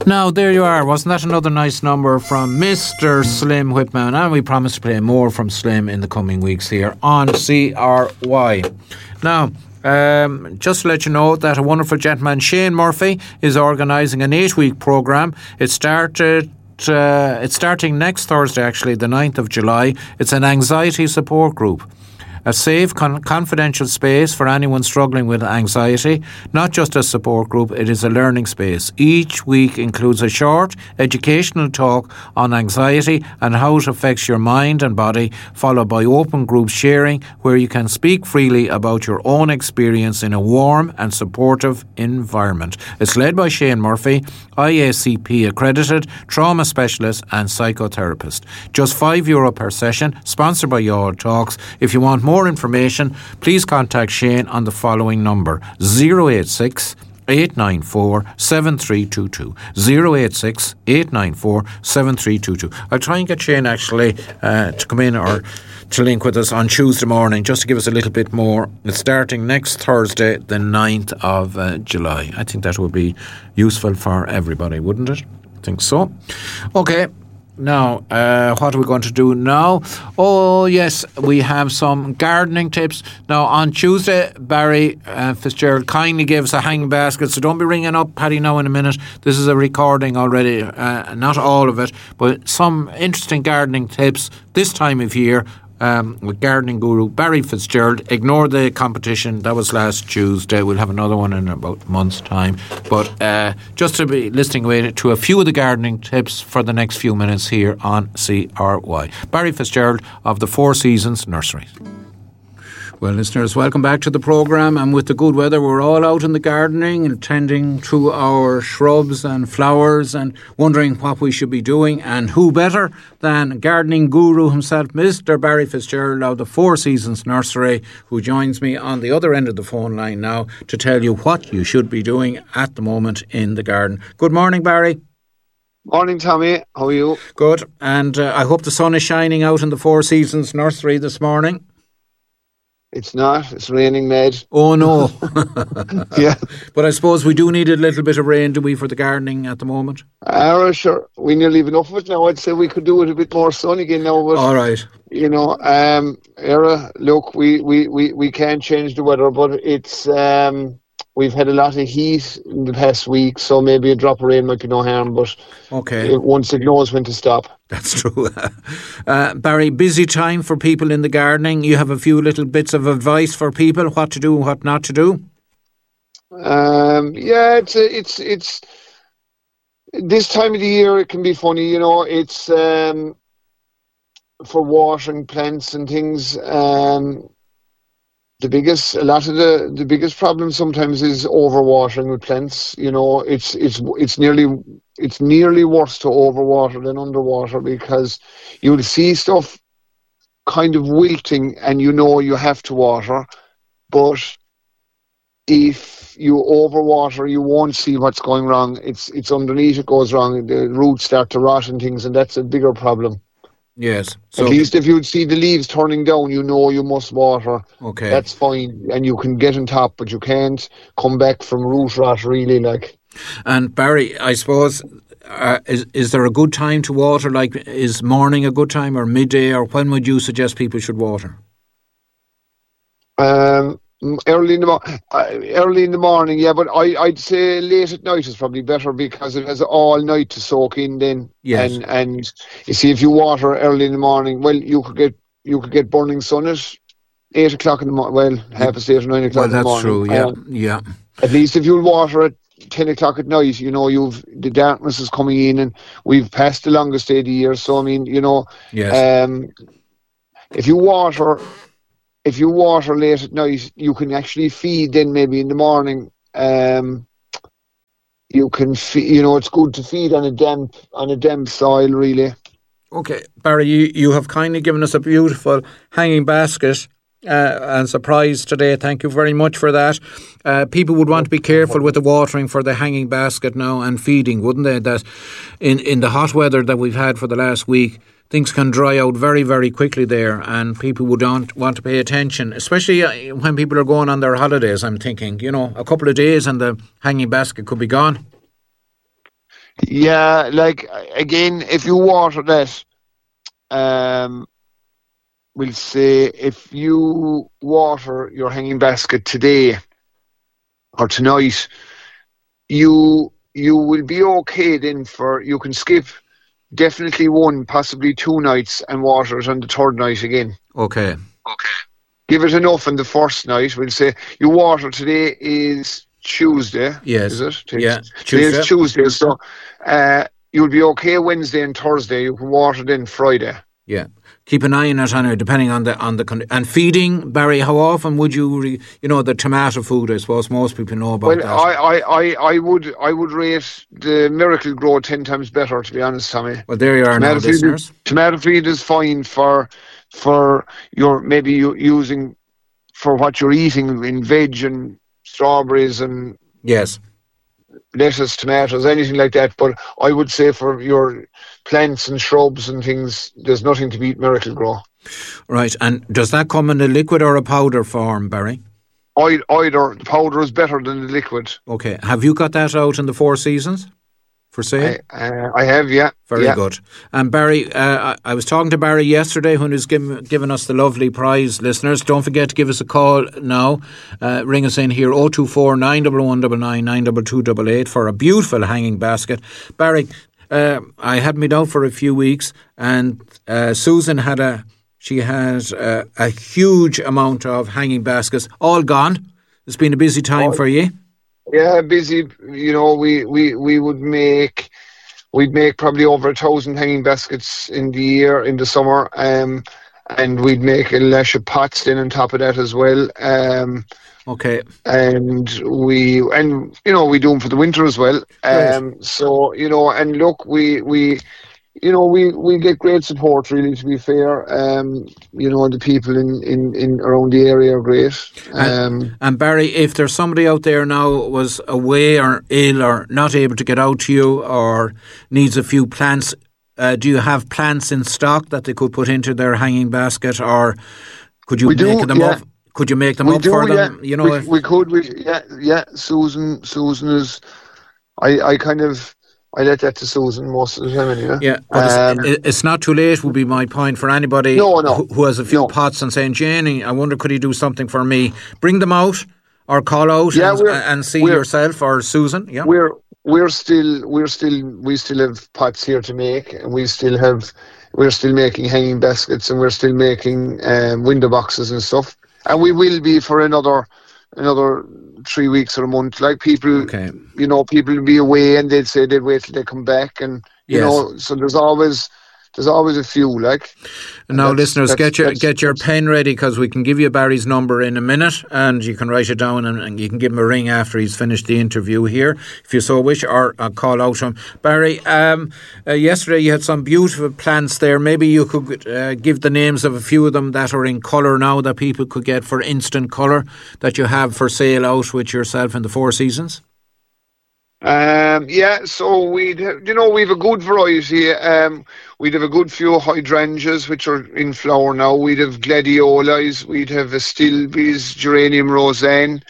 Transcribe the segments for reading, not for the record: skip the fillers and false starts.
Now, there you are. Wasn't that another nice number from Mr. Slim Whitman? And we promise to play more from Slim in the coming weeks here on CRY. Now, just to let you know that a wonderful gentleman, Shane Murphy, is organising an 8-week programme. It's starting next Thursday, actually, the 9th of July. It's an anxiety support group. A safe, confidential space for anyone struggling with anxiety. Not just a support group, it is a learning space. Each week includes a short educational talk on anxiety and how it affects your mind and body, followed by open group sharing where you can speak freely about your own experience in a warm and supportive environment. It's led by Shane Murphy, IACP accredited, trauma specialist and psychotherapist. Just €5 per session, sponsored by Your Talks. If you want more information, please contact Shane on the following number: 086 894 7322. 086 894 7322. I'll try and get Shane actually to come in or to link with us on Tuesday morning just to give us a little bit more. It's starting next Thursday, the 9th of July. I think that would be useful for everybody, wouldn't it? I think so. Okay. Now, what are we going to do now? Oh, yes, we have some gardening tips. Now, on Tuesday, Barry Fitzgerald kindly gave us a hanging basket, so don't be ringing up Paddy now in a minute. This is a recording already, not all of it, but some interesting gardening tips this time of year. With gardening guru Barry Fitzgerald. Ignore the competition, that was last Tuesday. We'll have another one in about a month's time, but just to be listening away to a few of the gardening tips for the next few minutes here on CRY. Barry Fitzgerald of the Four Seasons Nursery. Well, listeners, welcome back to the programme. And with the good weather, we're all out in the gardening and tending to our shrubs and flowers and wondering what we should be doing. And who better than gardening guru himself, Mr. Barry Fitzgerald of the Four Seasons Nursery, who joins me on the other end of the phone line now to tell you what you should be doing at the moment in the garden. Good morning, Barry. Morning, Tommy. How are you? Good. And I hope the sun is shining out in the Four Seasons Nursery this morning. It's not. It's raining, mate. Oh, no. Yeah. But I suppose we do need a little bit of rain, do we, for the gardening at the moment? Sure. We nearly have enough of it now. I'd say we could do it a bit more sun again now. But, all right. You know, look, we can't change the weather, but it's... we've had a lot of heat in the past week, so maybe a drop of rain might be no harm, but okay. Once it knows when to stop. That's true. Barry, busy time for people in the gardening. You have a few little bits of advice for people, what to do and what not to do? Yeah, it's this time of the year it can be funny, you know, it's for watering plants and things. The biggest problem sometimes is overwatering with plants. You know, it's nearly worse to overwater than underwater, because you'll see stuff kind of wilting and you know you have to water, but if you overwater you won't see what's going wrong. It's underneath it goes wrong. The roots start to rot and things, and that's a bigger problem. Yes. So at least if you'd see the leaves turning down, you know you must water. Okay. That's fine, and you can get on top, but you can't come back from root rot, really, like. And Barry, I suppose, is there a good time to water? Like, is morning a good time, or midday, or when would you suggest people should water? Early in the morning, yeah, but I'd say late at night is probably better, because it has all night to soak in then. Yes. And you see, if you water early in the morning, well, you could get burning sun at 8 o'clock in the morning. Well, 8:30 or 9 o'clock in the morning. Well, that's true. Yeah. At least if you'll water at 10 o'clock at night, you know, the darkness is coming in, and we've passed the longest day of the year. So I mean, you know, yes. If you water late at night, you can actually feed then maybe in the morning. You can you know, it's good to feed on a damp soil, really. Okay, Barry, you have kindly given us a beautiful hanging basket and surprise today. Thank you very much for that. People would want to be careful with the watering for the hanging basket now and feeding, wouldn't they? That in the hot weather that we've had for the last week, things can dry out very, very quickly there, and people would want to pay attention, especially when people are going on their holidays. I'm thinking, you know, a couple of days and the hanging basket could be gone. Yeah, like again, if you water that, we'll say if you water your hanging basket today or tonight, you will be okay then you can skip definitely one, possibly 2 nights and water it on the third night again. Okay. Give it enough on the first night. We'll say you water today is Tuesday. Yes. Is it? Yeah. Today is Tuesday. So you'll be okay Wednesday and Thursday. You can water then Friday. Yeah. Keep an eye on it, Anna, depending on the and feeding, Barry. How often would you, the tomato food? I suppose most people know about that. Well, I would rate the Miracle Grow 10 times better, to be honest, Tommy. Well, there you are now, listeners. Tomato feed is fine for your maybe you using for what you're eating in veg and strawberries and yes, lettuce, tomatoes, anything like that. But I would say for your plants and shrubs and things, there's nothing to beat Miracle Grow. Right, and does that come in a liquid or a powder form, Barry? Either. The powder is better than the liquid. Okay, have you got that out in the Four Seasons for sale? I have, yeah. Very good. And Barry, I was talking to Barry yesterday when he was giving us the lovely prize. Listeners, don't forget to give us a call now. Ring us in here, 024 91199 92288 for a beautiful hanging basket. Barry, I had me down for a few weeks, and Susan had a huge amount of hanging baskets, all gone. It's been a busy time for you. Yeah, busy. We'd make probably over 1,000 hanging baskets in the summer, and we'd make a lash of pots then on top of that as well. Okay. And we do them for the winter as well. Right. So and look, we get great support, really, to be fair. The people in around the area are great. And Barry, if there's somebody out there now was away or ill or not able to get out to you or needs a few plants, do you have plants in stock that they could put into their hanging basket, or could you make them up? Could you make them up for them? We could. Susan is. I let that to Susan most of the time anyway. Yeah, but it's not too late would be my point for anybody who has a few pots and saying, Janie, I wonder could you do something for me? Bring them out or call out and see yourself or Susan. Yeah, we still have pots here to make, and we're still making hanging baskets, and we're still making window boxes and stuff, and we will be for another 3 weeks or a month. Like people, people will be away and they'd say they'd wait till they come back, and so there's always a few. Like, and now, listeners, get your pen ready, because we can give you Barry's number in a minute, and you can write it down, and you can give him a ring after he's finished the interview here, if you so wish, or call out to him. Barry, yesterday you had some beautiful plants there. Maybe you could give the names of a few of them that are in colour now that people could get for instant colour that you have for sale out with yourself in the Four Seasons. So we'd we've a good variety. We'd have a good few hydrangeas which are in flower now. We'd have gladiolas. We'd have astilbes, geranium roseanne.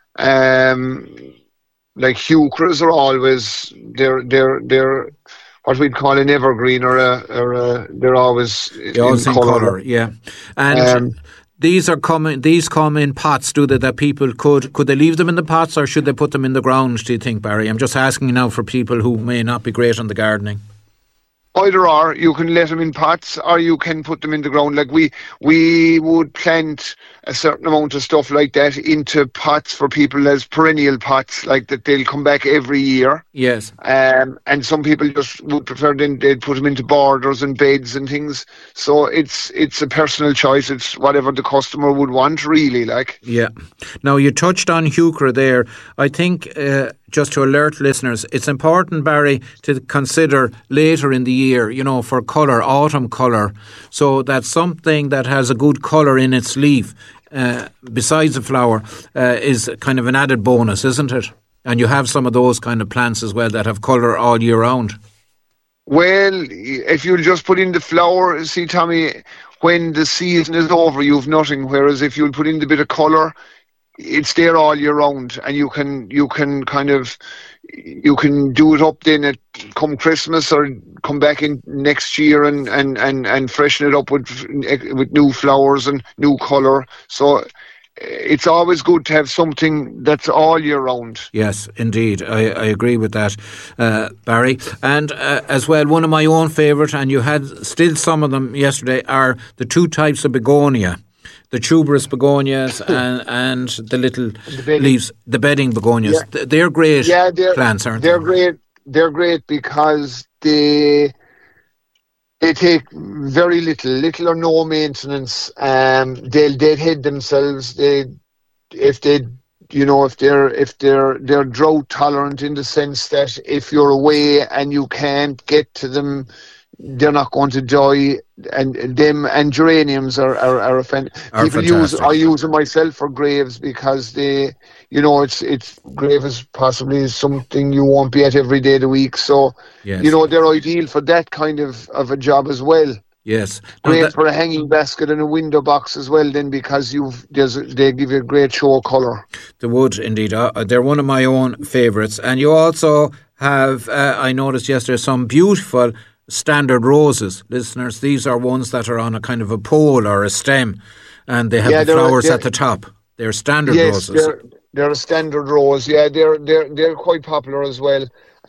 Like heucheras are always they're what we'd call an evergreen, or they're always in colour. Yeah, and. These come in pots, do they, that people could they leave them in the pots, or should they put them in the ground, do you think, Barry? I'm just asking now for people who may not be great on the gardening. Either or, you can let them in pots or you can put them in the ground. Like we would plant a certain amount of stuff like that into pots for people as perennial pots, like that they'll come back every year. Yes. And some people just would prefer they'd put them into borders and beds and things. So it's a personal choice. It's whatever the customer would want, really. Like. Yeah. Now you touched on heuchera there. I think just to alert listeners, it's important, Barry, to consider later in the year, for colour, autumn colour, so that something that has a good colour in its leaf, besides the flower, is kind of an added bonus, isn't it? And you have some of those kind of plants as well that have colour all year round. Well, if you'll just put in the flower, see, Tommy, when the season is over, you've nothing. Whereas if you'll put in the bit of colour, it's there all year round, and you can kind of you can do it up then at come Christmas, or come back in next year and freshen it up with new flowers and new colour. So it's always good to have something that's all year round. Yes, indeed. I agree with that, Barry. And as well, one of my own favourite, and you had still some of them yesterday, are the two types of begonia. The tuberous begonias and the little leaves, the bedding begonias. Yeah. They're great plants, aren't they? They're great. They're great because they take very little or no maintenance. They'll head themselves. If they're drought tolerant, in the sense that if you're away and you can't get to them, they're not going to die. And geraniums are a fan. People fantastic. I use them myself for graves, because they, it's grave is possibly something you won't be at every day of the week. So, yes. They're ideal for that kind of a job as well. Yes. Great for a hanging basket and a window box as well, then, because they give you a great show colour. They would indeed. They're one of my own favourites. And you also have, I noticed yesterday, some beautiful standard roses. Listeners, these are ones that are on a kind of a pole or a stem, and they have the flowers at the top. They're standard roses. They're a standard rose. Yeah, they're quite popular as well.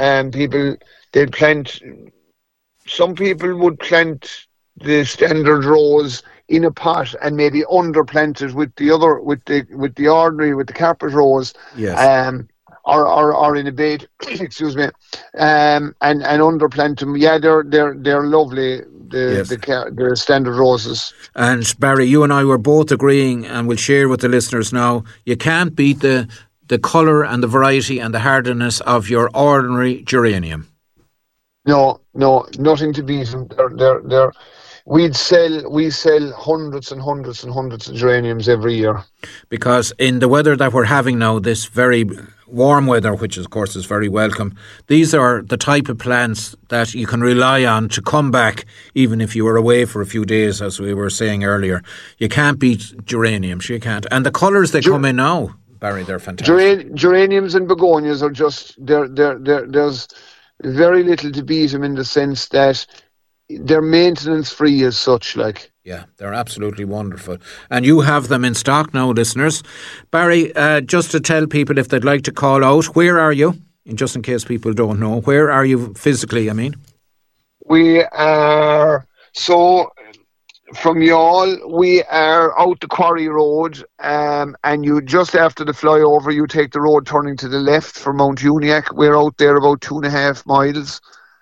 Some people would plant the standard rose in a pot and maybe underplant it with the carpet rose. Yes. Or in a bed, excuse me, and underplant them. Yeah, they're lovely. The standard roses. And Barry, you and I were both agreeing, and we'll share with the listeners now, you can't beat the colour and the variety and the hardiness of your ordinary geranium. No, nothing to beat them. We sell hundreds and hundreds and hundreds of geraniums every year. Because in the weather that we're having now, this very warm weather, which of course is very welcome, these are the type of plants that you can rely on to come back even if you were away for a few days, as we were saying earlier. You can't beat geraniums, you can't. And the colours they come in now, Barry, they're fantastic. Geraniums and begonias are just, there's very little to beat them, in the sense that they're maintenance free as such, like. Yeah, they're absolutely wonderful. And you have them in stock now, listeners. Barry, just to tell people if they'd like to call out, where are you? And just in case people don't know, where are you physically, I mean? We are, so from Youghal, we are out the Quarry Road, and you just after the flyover, you take the road turning to the left for Mount Uniacke. We're out there about 2.5 miles.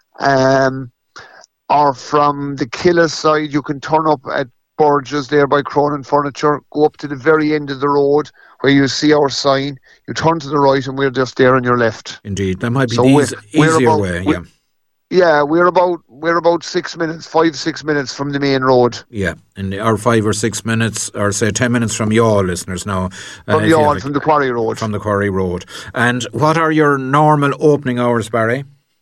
Or from the Killa side, you can turn up at Burgess there by Cronin Furniture, go up to the very end of the road where you see our sign, you turn to the right and we're just there on your left. Indeed, that might be the easier way, yeah. Yeah, we're about 6 minutes, 5-6 minutes from the main road. Yeah, or 5 or 6 minutes, or say 10 minutes from Youghal, listeners now. From Youghal, from the Quarry Road. From the Quarry Road. And what are your normal opening hours, Barry?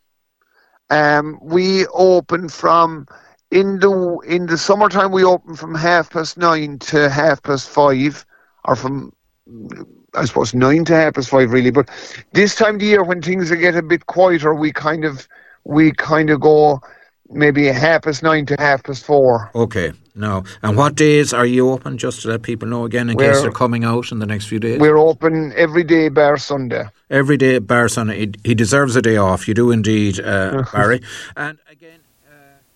We open from, in the summertime, we open from 9:30 to 5:30, or from, I suppose, 9 to 5:30 really. But this time of the year, when things get a bit quieter, we kind of go maybe 9:30 to 4:30. Okay. No. And what days are you open, just to let people know again, in case they're coming out in the next few days? We're open every day bar Sunday. Every day bar Sunday. He deserves a day off. You do indeed, Barry. And again,